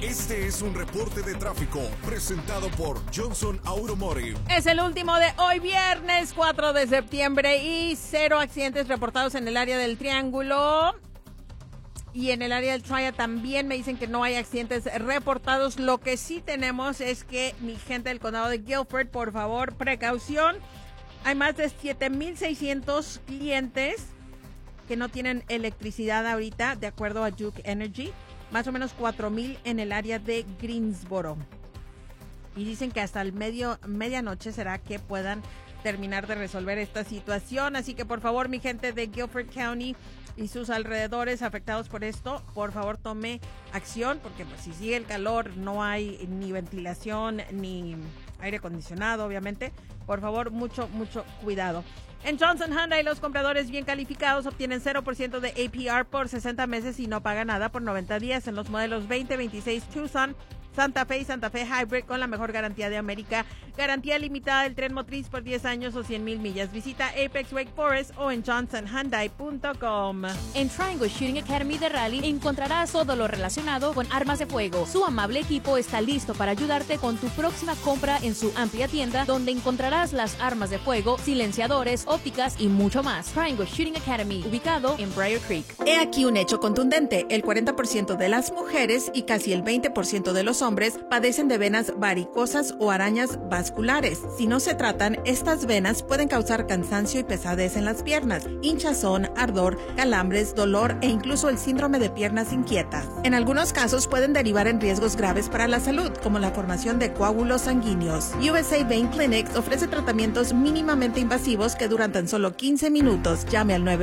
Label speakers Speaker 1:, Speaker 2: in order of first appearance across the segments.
Speaker 1: Este es un reporte de tráfico presentado por Johnson Automotive.
Speaker 2: Es el último de hoy, viernes 4 de septiembre, y 0 accidentes reportados en el área del Triángulo. Y en el área del Triad también me dicen que no hay accidentes reportados. Lo que sí tenemos es que mi gente del condado de Guilford, por favor, precaución. Hay más de 7,600 clientes que no tienen electricidad ahorita, de acuerdo a Duke Energy. Más o menos 4,000 en el área de Greensboro. Y dicen que hasta el medianoche será que puedan terminar de resolver esta situación. Así que por favor, mi gente de Guilford County y sus alrededores afectados por esto, por favor tome acción, porque pues, si sigue el calor, no hay ni ventilación ni aire acondicionado, obviamente. Por favor, mucho cuidado. En Johnson Hyundai, los compradores bien calificados obtienen 0% de APR por 60 meses y no pagan nada por 90 días en los modelos 2026 Tucson, Santa Fe y Santa Fe Hybrid con la mejor garantía de América. Garantía limitada del tren motriz por 10 años o 100,000 millas. Visita Apex Wake Forest o en johnsonhyundai.com.
Speaker 3: En Triangle Shooting Academy de Raleigh encontrarás todo lo relacionado con armas de fuego. Su amable equipo está listo para ayudarte con tu próxima compra en su amplia tienda, donde encontrarás las armas de fuego, silenciadores, ópticas y mucho más. Triangle Shooting Academy, ubicado en Briar Creek.
Speaker 2: He aquí un hecho contundente. El 40% de las mujeres y casi el 20% de los hombres padecen de venas varicosas o arañas vasculares. Si no se tratan, estas venas pueden causar cansancio y pesadez en las piernas, hinchazón, ardor, calambres, dolor e incluso el síndrome de piernas inquietas. En algunos casos pueden derivar en riesgos graves para la salud, como la formación de coágulos sanguíneos. USA Vein Clinics ofrece tratamientos mínimamente invasivos que duran tan solo 15 minutos. Llame al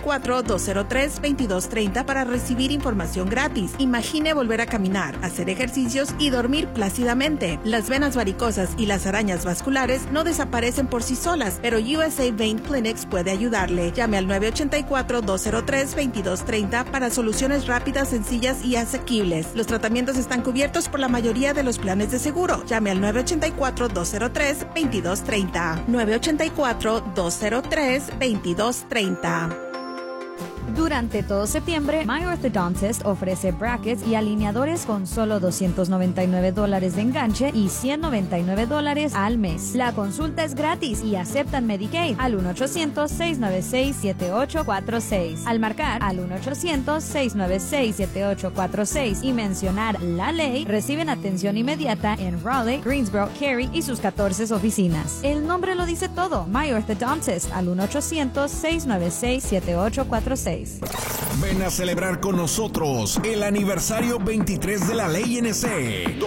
Speaker 2: 984-203-2230 para recibir información gratis. Imagine volver a caminar, hacer ejercicios y dormir plácidamente. Las venas varicosas y las arañas vasculares no desaparecen por sí solas, pero USA Vein Clinics puede ayudarle. Llame al 984-203-2230 para soluciones rápidas, sencillas y asequibles. Los tratamientos están cubiertos por la mayoría de los planes de seguro. Llame al 984-203-2230. 984-203-2230.
Speaker 4: Durante todo septiembre, My Orthodontist ofrece brackets y alineadores con solo $299 de enganche y $199 al mes. La consulta es gratis y aceptan Medicaid al 1-800-696-7846. Al marcar al 1-800-696-7846 y mencionar la ley, reciben atención inmediata en Raleigh, Greensboro, Cary y sus 14 oficinas. El nombre lo dice todo. My Orthodontist al 1-800-696-7846.
Speaker 1: Ven a celebrar con nosotros el aniversario 23 de la Ley NC.